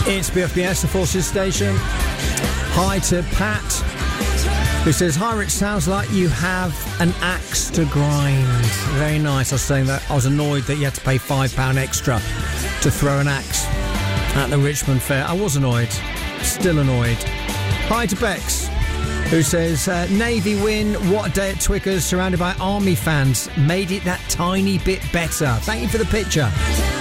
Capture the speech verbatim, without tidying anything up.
It's B F B S, the Forces Station. Hi to Pat, who says, hi Rich, sounds like you have an axe to grind. Very nice. I was saying that I was annoyed that you had to pay five pounds extra to throw an axe at the Richmond Fair. I was annoyed. Still annoyed. Hi to Bex, who says, uh, Navy win, what a day at Twickers, surrounded by Army fans. Made it that tiny bit better. Thank you for the picture.